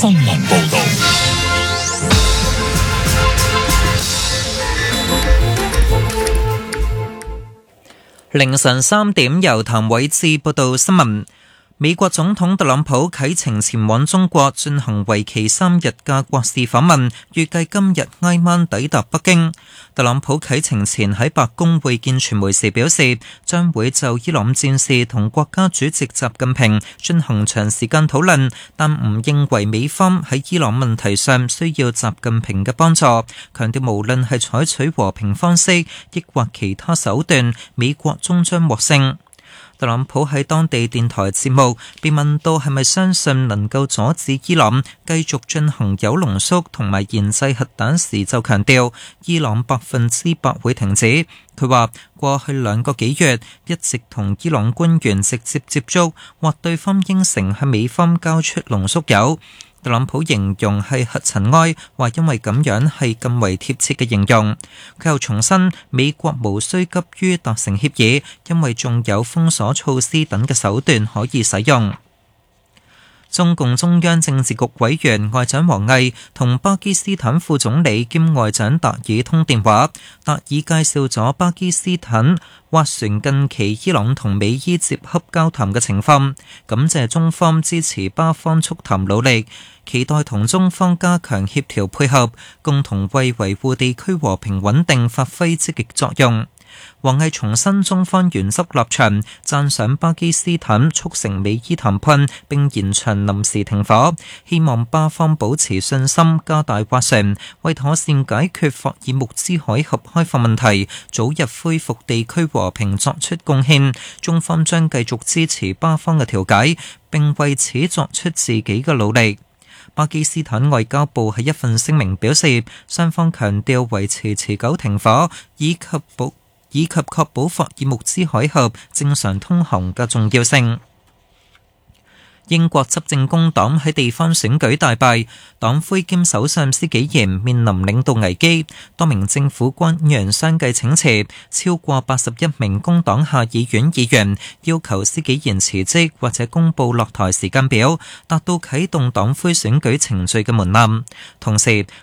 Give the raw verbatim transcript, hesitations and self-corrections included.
新聞報道。 凌晨三點，由譚偉志報道新聞。美國總統特朗普啟程前往中國進行為期三日嘅國事訪問，預計今日挨晚抵達北京。特朗普啟程前喺白宮會見傳媒時表示，將會就伊朗戰事同國家主席習近平進行長時間討論，但唔認為美方喺伊朗問題上需要習近平嘅幫助，強調無論係採取和平方式，抑或其他手段，美國終將獲勝。特朗普喺當地電台節目被問到係咪相信能夠阻止伊朗繼續進行鈾濃縮同埋研製核彈時，就強調伊朗百分之百會停止。佢話過去兩個幾月一直同伊朗官員直接接觸，或對方應承向美方交出濃縮鈾。特朗普形容係核塵埃，話因為咁樣係更為貼切嘅形容。佢又重申美國無需急於達成協議，因為仲有封鎖措施等嘅手段可以使用。中共中央政治局委員外長王毅同巴基斯坦副總理兼外長達爾通電話，達爾介紹咗巴基斯坦斡旋近期伊朗同美伊接洽交談嘅情況，感謝中方支持巴方促談努力，期待同中方加強協調配合，共同為維護地區和平穩定發揮積極作用。王毅重申中方原則立場，讚賞巴基斯坦促成美伊談判並延長臨時停火，希望巴方保持信心，加大斡旋，為妥善解決霍爾木茲海峽開放問題，早日恢復地區和平作出貢獻。中方將繼續支持巴方嘅調解，並為此作出自己嘅努力。巴基斯坦外交部喺一份聲明表示，雙方強調維持持久停火以及保以及確保霍爾木茲海峽正常通航嘅重要性。英國執政工黨喺地方選舉大敗，黨魁兼首相施紀賢面臨領導危機，多名政府官員相繼請辭，超過八十一名工黨下議院議員要求施紀賢辭職或者公布落台時間表，達到啟動黨魁選舉程序嘅門檻。同時，